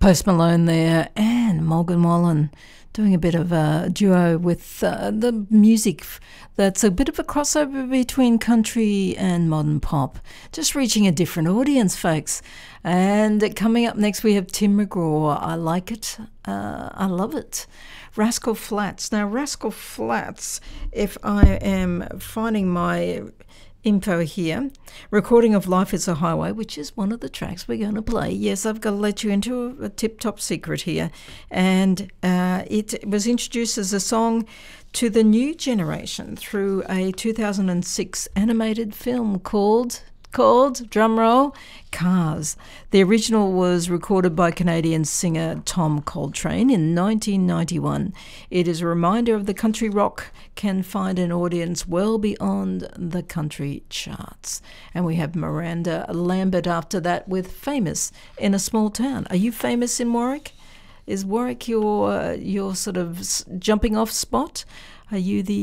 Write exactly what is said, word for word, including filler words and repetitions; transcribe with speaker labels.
Speaker 1: Post Malone there and Morgan Wallen doing a bit of a duo with uh, the music that's a bit of a crossover between country and modern pop, just reaching a different audience, folks. And coming up next, we have Tim McGraw. I like it. Uh, I love it. Rascal Flatts. Now, Rascal Flatts, if I am finding my info here, recording of Life is a Highway, which is one of the tracks we're going to play. Yes, I've got to let you into a, a tip-top secret here. And uh, it was introduced as a song to the new generation through a two thousand six animated film called... called, drumroll, Cars. The original was recorded by Canadian singer Tom Coltrane in nineteen ninety-one. It is a reminder of the country rock can find an audience well beyond the country charts. And we have Miranda Lambert after that with Famous in a Small Town. Are you famous in Warwick? Is Warwick your, uh, your sort of jumping off spot? Are you the